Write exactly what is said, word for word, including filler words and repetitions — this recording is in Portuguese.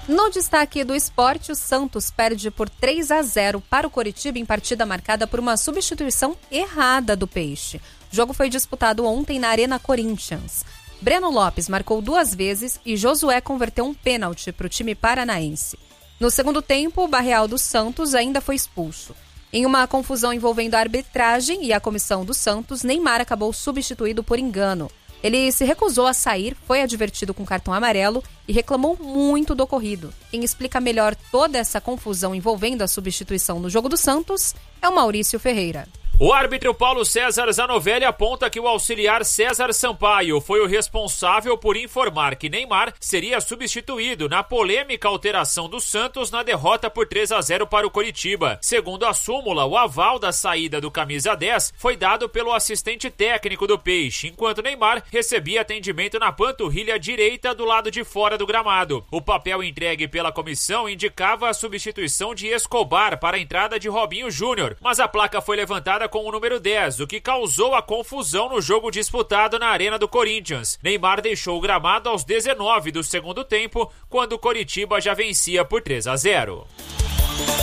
No destaque do esporte, o Santos perde por três a zero para o Coritiba em partida marcada por uma substituição errada do Peixe. O jogo foi disputado ontem na Arena Corinthians. Breno Lopes marcou duas vezes e Josué converteu um pênalti para o time paranaense. No segundo tempo, o Barreal do Santos ainda foi expulso. Em uma confusão envolvendo a arbitragem e a comissão do Santos, Neymar acabou substituído por engano. Ele se recusou a sair, foi advertido com cartão amarelo e reclamou muito do ocorrido. Quem explica melhor toda essa confusão envolvendo a substituição no jogo do Santos é o Maurício Ferreira. O árbitro Paulo César Zanovelli aponta que o auxiliar César Sampaio foi o responsável por informar que Neymar seria substituído na polêmica alteração do Santos na derrota por três a zero para o Coritiba. Segundo a súmula, o aval da saída do camisa dez foi dado pelo assistente técnico do Peixe, enquanto Neymar recebia atendimento na panturrilha direita do lado de fora do gramado. O papel entregue pela comissão indicava a substituição de Escobar para a entrada de Robinho Júnior, mas a placa foi levantada com o número dez, o que causou a confusão no jogo disputado na Arena do Corinthians. Neymar deixou o gramado aos dezenove do segundo tempo, quando o Coritiba já vencia por três a zero.